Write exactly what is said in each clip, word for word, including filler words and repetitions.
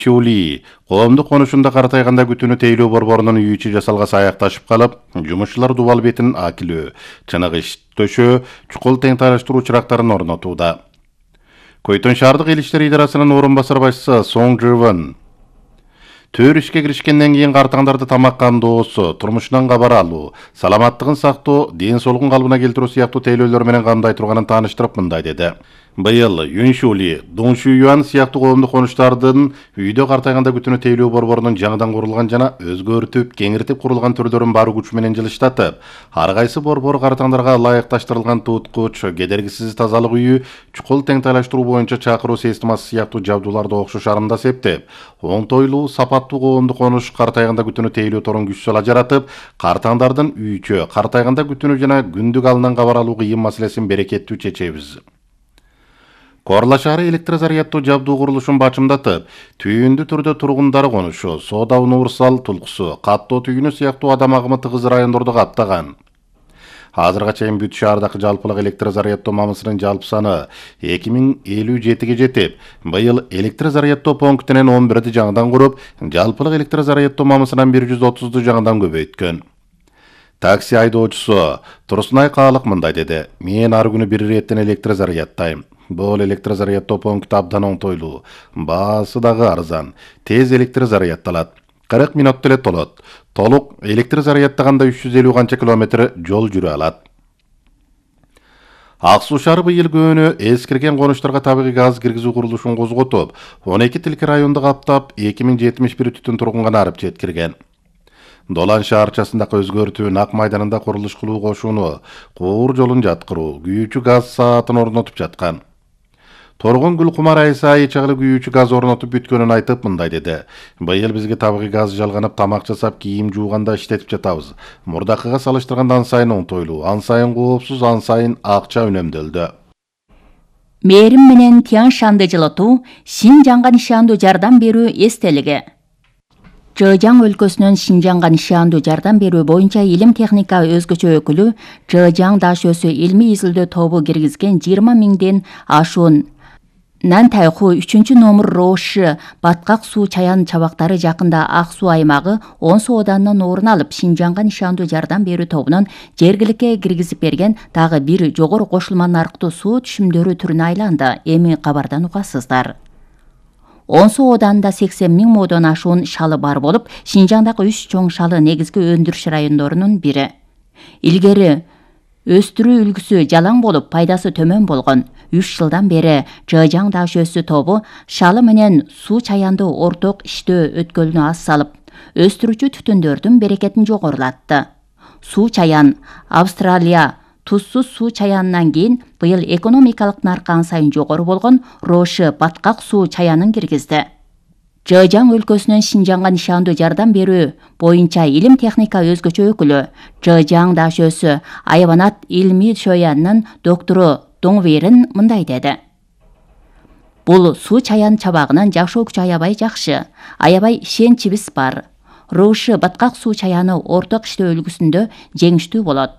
Чули, коомдук конушунда картайганда күтүүнү тейлөө борборунун үйүчү жасалгасы аякташып калып, жумушчулар дубал бетин акилөө, чыныгы иш төшөө, чукул тең тараштыруу чырактарын орнотууда. Көйтөн шаардык эл иштери идарасынын орун басар башчысы Соң Жывын төр ишке киришкенден кийин картаңдарды тамакка доосу, турмушунан кабар алуу, саламаттыгын сактоо, ден соолугун калыбына келтирүү сыяктуу тейлөөлөр менен камдай турганын тааныштырып мындай деди. Быйыл Юншули, Доңшуюан сыяктуу коомдук конуштардын үйдө картайганда күтүүнү тейлөө борборунун жаңыдан курулган жана өзгөртүп, кеңиртип курулган түрлөрүн бар күч менен жылыштатып, ар кайсы борбор картаңдарга ылайыкташтырылган туткуч, кедергисиз тазалык үйү, чукул тең тайлаштыруу боюнча чакыруу системасы сыяктуу жабдууларды окшош арымда септеп, оңтойлуу, сапаттуу коомдук конуш картайганда күтүүнү тейлөө торун күч сала жаратып, картаңдардын үйчө, картайганда күтүүнү жана күндүк алынан кабар алуу кыйын маселесин берекеттүү чечебиз. Корла шаары электрозаряддуу жабдуу курулушун бачымдатып, түйүндү түрдө тургундары конушу, Соода Универсал Тулкусу, Каттоо түйүнү сыяктуу адам агымы тыгыз райондорду каптаган. Азырга чейин бүт шаардагы жалпылык электрозаряддоо мамысынын жалпы саны эки миң элүү жетиге жетип, быйыл электрозаряддоо пунктинен он бирди жаңыдан куруп, жалпылык электрозаряддоо мамысынан бир жүз отузду жаңыдан көбөйткөн. Такси айдоочусу Турсунай Каалык мындай деди: "Мен ар күнү бир иреттен электрозаряддайм. Бул электрозаряддоо пункту абдан оңтойлуу, баасы дагы арзан, тез электрозаряддалат. кырк мүнөттө эле толот. Толук электрозаряддаганда үч жүз элүү канча километр жол жүрө алат." Ак Суу шаары быйыл көөнү эскирген конуштарга табигый газ киргизүү курулушун козготуп, он эки тилки районду каптап, эки миң жетимиш бир түтүн тургунга нарып жеткирген. Долан шаарчасындагы өзгөртүү Нак майданында курулуш кылуу кошууну, Куур жолун жаткыруу, күйүүчү газ саатын орнотуп жаткан. Торгон Гүл Кумар Айсай чагылы күйүүчү газ орнотуп бүткөнүн айтып мындай деди: "Быйыл бизге табигый газ жалганып, тамак жасап, кийим жууганда иштетип жатабыз. Мурдакыга салыштырганда ан сайын оңтойлуу, ан сайын коопсуз, ан сайын акча үнөмдөлдү." Мээрим менен Тянь Шанды жылытуу, Шинжаңга нишандуу жардам берүү эстелиги. Чжэжьяң өлкөсүнөн Шинжаңга нишандуу жардам берүү боюнча илим техника өзгөчө өкүлү Чжэжьяң Дашөсү илмий изилдөө тобу киргизген жыйырма миңден ашуун Нантайху үчүнчү номер Роши баткак суу чаян чабактары жакында Ак Суу аймагы он сооданын орун алып, Шинжаңга нишандуу жардам берүү тобунун жергиликке киргизип берген дагы бир жогору кошулма нарктуу суу түшүмдөрү түрүнө айланды. Эми кабардан угасыздар. он сооданында сексен миң модон ашуун шалы бар болуп, Шинжаңдагы үч чоң шалы негизги өндүрүш райондорунун бири. Илгери өстүрүү үлгүсү жалаң болуп, пайдасы төмөн болгон. үч жылдан бери Чжэжьяң Дашөсү тобу шалы менен суу чаянды орток иштөө өткөлүнө аз салып, өстүрүүчү түтүндөрдүн берекетин жогорулатты. Суу чаян Австралия тузсуз суу чаянынан кийин быйыл экономикалык наркы ан сайын жогору болгон Роши баткак суу чаянын киргизди. Чжэжьяң өлкөсүнөн Шинжаңга нишандуу жардам берүү боюнча илим техника өзгөчө өкүлү Чжэжьяң Дашөсү айбанат илмий шөянын доктору Доңверин мындай деди: "Бул суу чаян чабагынын жашоо күчү аябай жакшы, аябай ишенчибиз бар. Роши баткак суу чаяны орток иштөө үлгүсүндө жеңиштүү болот.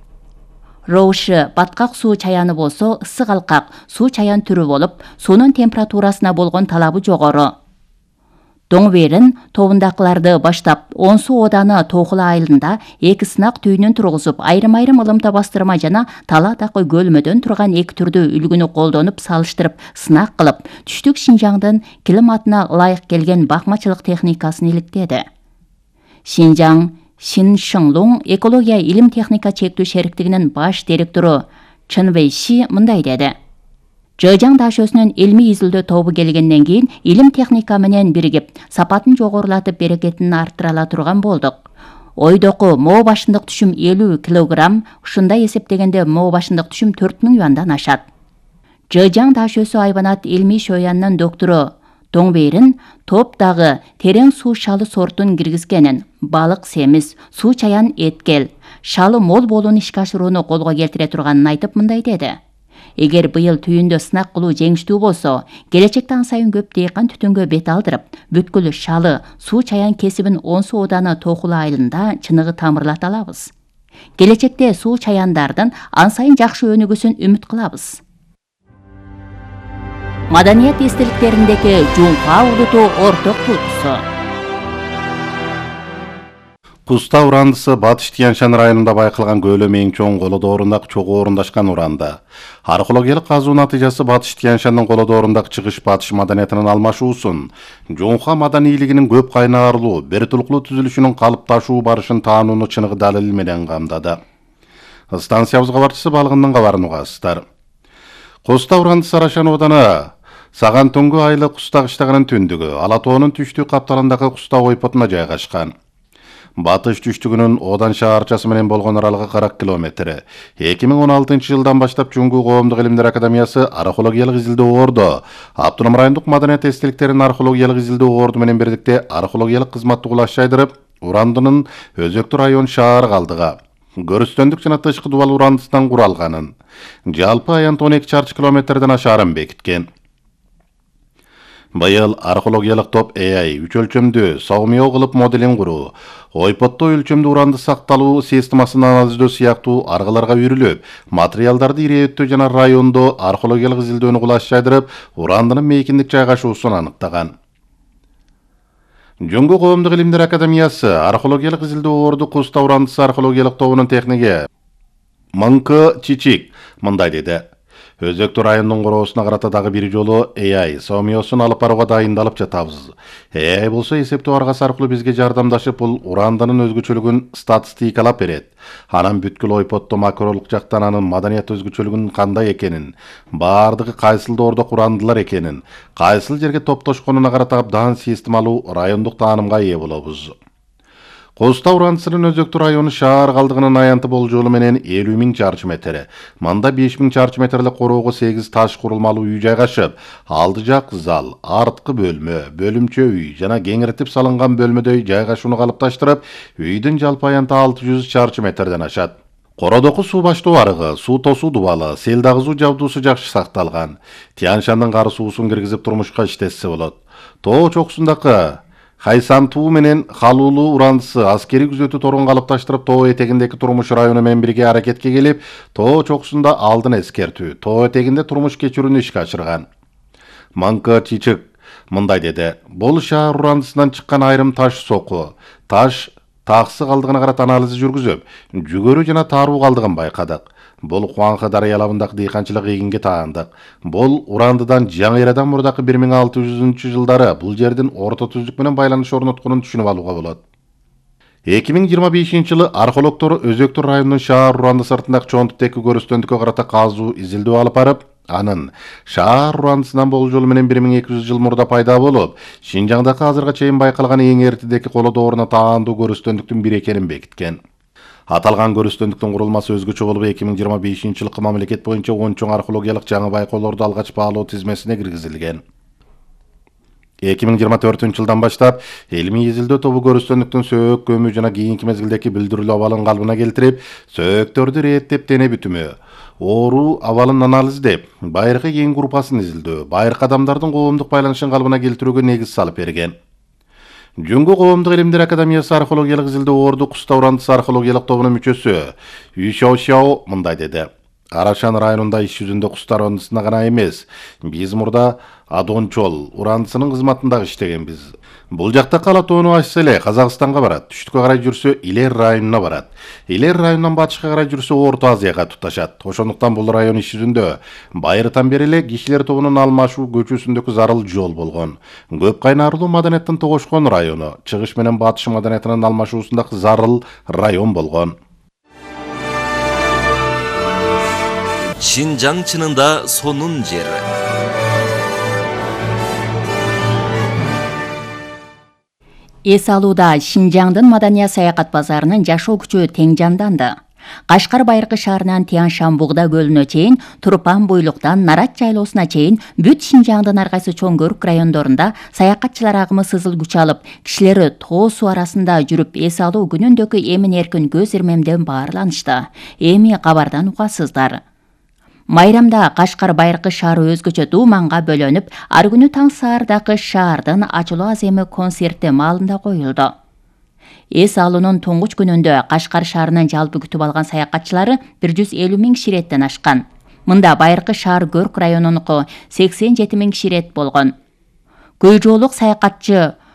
Роши баткак суу чаяны болсо ысык алкак суу чаян түрү болуп, суунун температурасына болгон талабы жогору. Доңверин тобундакыларды баштап он сооданы Тоохула айылында эки сынак түйүнүн тургузуп, айрым-айрым ылымта бастырма жана Таладагы көлмөдөн турган эки түрдүү үлгүнү колдонуп салыштырып сынак кылып, түштүк Шинжаңдын климатына ылайык келген бакмачылык техникасын иликтеди. Шинжаң Шиншыңлуң экология илим техника чектүү шериктигинин баш директору Чын Вэйши мындай деди: "Чжэжьяң Дашөсүнүн илмий изилдөө тобу келгенден кийин илим техника менен биригип, сапатын жогорулатып, берекетин арттыра ала турган болдук. Ойдоку моо башындык түшүм элүү килограмм, ушундай эсептегенде моо башындык түшүм төрт миң юандан ашат." Чжэжьяң Дашөсү айбанат илмий шөянын доктору Доңверин топ дагы терең суу шалы сортун киргизгенин, балык семиз, суу чаян эткел, шалы мол болууну ишке ашырууну колго келтире турганын айтып мындай деди: "Эгер быйыл түйүндө сынак кылуу жеңиштүү болсо, келечекте ан сайын көп дыйкан түтүнгө бет алдырып, бүткүл шалы, суу чаян кесибин он сооданы Тоохула айылында чыныгы тамырлата алабыз. Келечекте суу чаяндардын ан сайын жакшы өнүгүүсүн үмүт кылабыз." Маданият эстеликтериндеги жуңка урдутуу орток туутусу. Куста урандысы Батыш Тянь-Шань районунда байкалган көлөмү эң чоң колодорундагы чогуу орундашкан уранды. Археологиялык казуу натыйжасы Батыш Тянь-Шаньдын колодорундагы чыгыш Батыш маданиятынын алмашуусун, жуңка маданийлигинин көп кайнарлуу, бир тулуктуу түзүлүшүнүн калыпташуу барышын таанууну чыныгы далил менен камдады. Станциябыз кабарчысы балгындын кабарын угасыздар. Куста урандысы Арашан ооданы Саган түнгү айлы Куста кыштагынын түндүгү, Ала тоонун түштүк капталындагы Куста ойпотуна жайгашкан. Батыш түштүгүнүн Одан шаарчасы менен болгон аралыгы кырк километр. эки миң он алтынчы жылдан баштап Жуңгу коомдук илимдер академиясы археологиялык изилдөө орду, Автоном райондук маданият эстеликтерин археологиялык изилдөө орду менен бирдикте археологиялык кызматты кулашчайдырып, урандынын Өзөктү район шаар калдыга көрүстөндүк жана тышкы дубал урандысынан куралганын, жалпы аянты он эки чарчы километрден ашаарын бекиткен. Быйыл археологиялык топ A I үч өлчөмдүү согмио кылып моделин куруу, ойпотто өлчөмдүү уранды сакталуу системасын анализдөө сыяктуу аргыларга үйрүлүп, материалдарды ирээттөө жана райондо археологиялык изилдөөнү кулашчайдырып, урандынын мейкиндик жайгашуусун аныктаган. Жуңгу коомдук илимдер академиясы археологиялык изилдөө орду Куста урандысы археологиялык тобунун техниги Мыңкы Чичик мындай деди. Өзөктү райондун короосуна карата дагы бир жолу A I сомиосун алып барууга дайындалып жатабыз. A I болсо эсептөө аргасы аркылуу бизге жардамдашып, бул урандынын өзгөчөлүгүн статистикалап берет. Анан бүткүл ойпотто макролук жактан анын маданият өзгөчөлүгүнүн кандай экенин, баардыгы кайсыл доордо урандылар экенин, кайсыл жерге топтошконуна карата абдан системалуу райондук таанымга ээ болобуз. Куста урандысынын Өзөктү району шаар калдыгынын аянты болжолу менен элүү миң чарчы метр. Мында беш миң чарчы метрлик короого сегиз таш курулмалуу үй жайгашып, алды жак зал, арткы бөлмө, бөлүмчө үй жана кеңиртип салынган бөлмөдөй жайгашууну калыпташтырып, үйдүн жалпы аянты алты жүз чарчы метрден ашат. Кородоку суу баштоо арыгы, суу тосуу дубалы, сел дагызуу жабдуусу жакшы сакталган. Тянь-Шаньдын кары суусун киргизип турмушка иштетсе болот. Тоо чокусундагы Хайсантуу менен Халулуу урандысы аскери күзөтүү торун калыпташтырып, тоо этегиндеги турмуш району менен бирге аракетке келип, тоо чокусунда алдын эскертүү, тоо этегинде турмуш кечирүүнү ишке ашырган. Мыңкы Чичик мындай деди. Бул шаар урандысынан чыккан айрым таш соку, таш таксы калдыгына карата анализ жүргүзүп, жүгөрү жана таруу калдыгын байкадык. Бул Куаңкы дарыялабындагы дыйканчылык эгинге таандык. Бул урандыдан жаңы эрадан мурдакы бир миң алты жүзүнчү жылдары бул жердин орто түздүк менен байланыш орнотконун түшүнүп алууга болот. эки миң жыйырма бешинчи жылы археологдор Өзөктү районунун шаар уранды сыртындагы чоңтуктеги көрүстөндүккө карата казуу изилдөө алып барып, анын шаар урандысынан болжолу менен бир миң эки жүз жыл мурда пайда болуп, Шинжаңдагы азырга чейин байкалган эң эртедеги колодооруна таандуу көрүстөндүктүн бири экенин бекиткен. Аталган көрүстөндүктүн курулмасы өзгөчө болуп, эки миң жыйырма бешинчи жылкы мамлекет боюнча он чоң археологиялык жаңы байкоолорду алгач баалоо тизмесине киргизилген. эки миң жыйырма төртүнчү жылдан баштап илимий изилдөө тобу көрүстөндүктүн сөөк көмү жана кийинки мезгилдеги билдирүүлүү абалын калыбына келтирип, сөөктөрдү реттеп, дене бүтүмү, оору абалын анализдеп, байыркы ген группасын изилдөө, байыркы адамдардын коомдук байланышын калыбына келтирүүгө негиз салып берген. Жуңгу коомдук илимдер академиясы археологиялык изилдөө орду Куста урандысы археологиялык тобунун мүчөсү Үй Шао мындай деди. Арашан районунда иш жүзүндө Куста урандысына гана эмес, биз мурда Адончол урандысынын кызматында иштегенбиз. Бул жакта Ала тоону ачса эле Казакстанга барат, түштүккө карай жүрсө Илер районуна барат. Илер районунан батышка карай жүрсө Орто Азияга туташат. Ошондуктан бул район иш жүзүндө байыртан бери эле кишилер тобунун алмашуу көчөсүндөгү зарыл жол болгон. Көп кайнарлуу маданияттын тогошкон району, чыгыш менен батыш маданиятынын алмашуусундагы зарыл район болгон. Шинжаң чынында сонун жер. Эс алууда Шинжаңдын маданият саякат базарынын жашоо күчү тең жанданды. Кашкар байыркы шаарынан Тянь-Шань Бугда көлүнө чейин, Турпан буйлуктан Нарат жайлоосуна чейин бүт Шинжаңдын ар кайсы чоң көрүк райондорунда саякатчылар агымы сызыл күч алып, кишилери тоо суу арасында жүрүп эс алуу күнүндөгү эмин-эркин көз ирмемден баарланышты. Эми кабардан угасыздар. Майрамда Кашкар байыркы шаары өзгөчө дууманга бөлөнүп, ар күнү таң саардагы шаардын ачылуу аземи концерти маалында коюлду. Эс алуунун туңгуч күнүндө Кашкар шаарынын жалпы күтүп алган саякатчылары бир жүз элүү миң киширеттен ашкан. Мында байыркы шаар Көрк районунуку сексен жети миң киши ирет болгон. Көй жоолук саякатчы